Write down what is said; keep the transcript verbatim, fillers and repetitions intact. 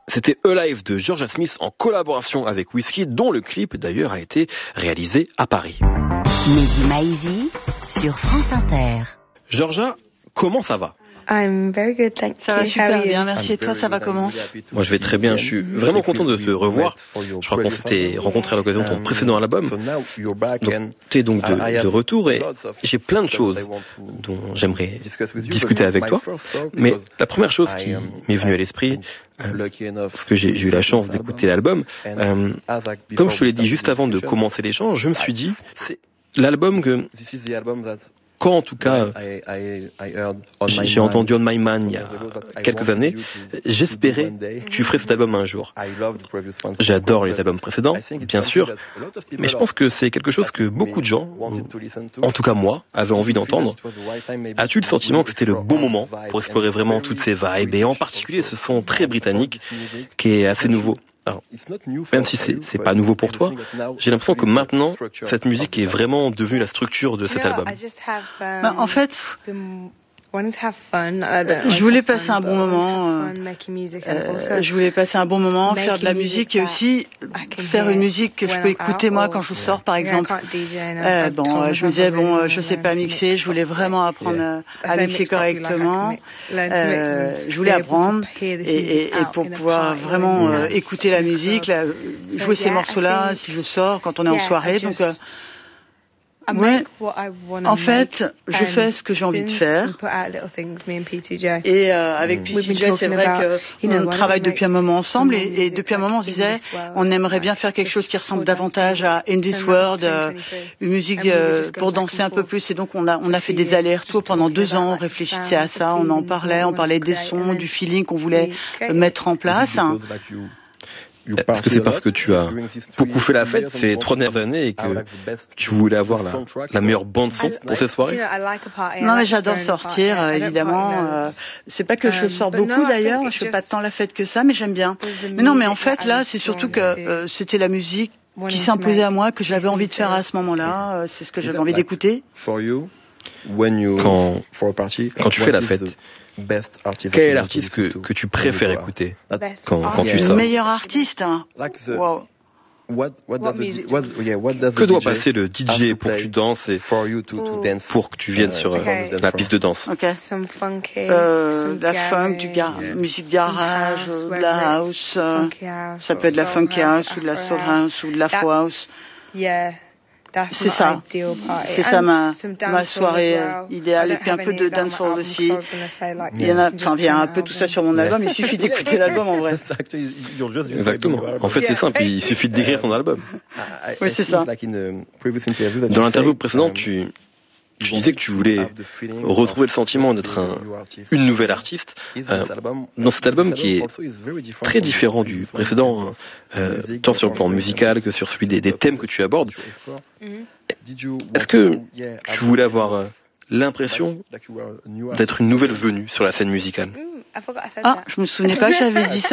C'était Alive de Georgia Smith en collaboration avec Wizkid, dont le clip d'ailleurs a été réalisé à Paris. Mehdi Maizi sur France Inter. Georgia, comment ça va? I'm very good, thank you. Ça va super bien, merci. Et toi, ça va comment? Moi, je vais très bien. Je suis vraiment content de te revoir. Je crois qu'on s'était rencontrés à l'occasion de ton précédent album. Donc, t'es donc de, de retour et j'ai plein de choses dont j'aimerais discuter avec toi. Mais la première chose qui m'est venue à l'esprit, euh, parce que j'ai, j'ai eu la chance d'écouter l'album, euh, comme je te l'ai dit juste avant de commencer l'échange, je me suis dit, c'est l'album que... Quand, en tout cas, j'ai entendu On My Man il y a quelques années, j'espérais que tu ferais cet album un jour. J'adore les albums précédents, bien sûr, mais je pense que c'est quelque chose que beaucoup de gens, en tout cas moi, avaient envie d'entendre. As-tu le sentiment que c'était le bon moment pour explorer vraiment toutes ces vibes, et en particulier ce son très britannique qui est assez nouveau? Alors, même si c'est, c'est pas nouveau pour toi, j'ai l'impression que maintenant, cette musique est vraiment devenue la structure de cet album. Ben, en fait, je voulais passer un bon moment, euh, je voulais passer un bon moment, faire de la musique et aussi faire une musique que je peux écouter moi quand je sors par exemple. Euh, bon, je me disais bon, je sais pas mixer, je voulais vraiment apprendre à mixer correctement. Euh, je voulais apprendre et, et, et pour pouvoir vraiment euh, écouter la musique, la, jouer ces morceaux-là si je sors quand on est en soirée. Donc euh, ouais, en fait, je fais ce que j'ai envie de faire. Et euh, avec P T J, c'est vrai qu'on travaille depuis un moment ensemble et, et depuis un moment on se disait on aimerait bien faire quelque chose qui ressemble davantage à In This World, euh, une musique euh, pour danser un peu plus. Et donc on a on a fait des allers-retours pendant deux ans, on réfléchissait à ça, on en parlait, on parlait des sons, du feeling qu'on voulait mettre en place. Est-ce que c'est parce que tu as beaucoup fait la fête ces trois dernières années et que tu voulais avoir la, la meilleure bande son pour ces soirées? Non, mais j'adore sortir, euh, évidemment. Euh, c'est pas que je sors beaucoup d'ailleurs, je fais pas tant la fête que ça, mais j'aime bien. Mais non, mais en fait, là, c'est surtout que euh, c'était la musique qui s'imposait à moi, que j'avais envie de faire à ce moment-là. Euh, c'est ce que j'avais envie d'écouter. Quand, quand tu fais la fête, quel est l'artiste que, que tu préfères écouter quand, quand tu sors? Le meilleur artiste. Wow. Que doit passer le D J pour que tu danses et pour que tu viennes sur euh, la piste de danse? Okay. Euh, la funk, du gar- musique garage, de la house. Euh, ça peut être de la funky house ou de la soul house ou de la faux house. C'est ça, c'est ça ma, ma soirée idéale. Et puis un peu de dancehall aussi. Il y en a, enfin, il y a un peu tout ça sur mon album. Il suffit d'écouter l'album en vrai. Exactement. En fait, c'est simple. Il suffit de décrire ton album. Oui, c'est ça. Dans l'interview précédente, tu, tu disais que tu voulais retrouver le sentiment d'être un, une nouvelle artiste euh, dans cet album qui est très différent du précédent, euh, tant sur le plan musical que sur celui des, des thèmes que tu abordes. Est-ce que tu voulais avoir euh, l'impression d'être une nouvelle venue sur la scène musicale? Ah, je me souvenais pas que j'avais dit ça.